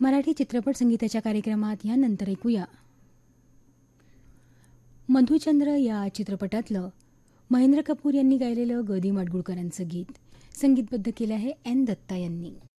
मराठी चित्रपट संगीताच्या कार्यक्रमात यानंतर ऐकूया मधुचंद्र या चित्रपटातलं महेंद्र कपूर यांनी गायलेलं ग दी माडगूळकरांचं गीत. संगीतबद्ध केलं आहे एन दत्ता यांनी.